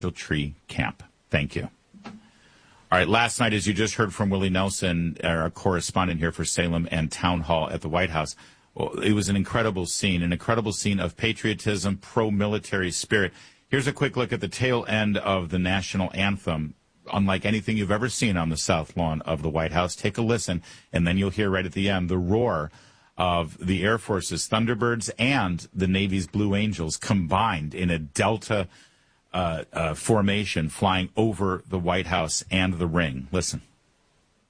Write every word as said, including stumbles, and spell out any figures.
Tree Camp. Thank you. All right, last night, as you just heard from Willie Nelson, our correspondent here for Salem and Town Hall at the White House, well, it was an incredible scene, an incredible scene of patriotism, pro-military spirit. Here's a quick look at the tail end of the national anthem, unlike anything you've ever seen on the South Lawn of the White House. Take a listen, and then you'll hear right at the end the roar of the Air Force's Thunderbirds and the Navy's Blue Angels combined in a Delta uh, uh, formation flying over the White House and the ring. Listen.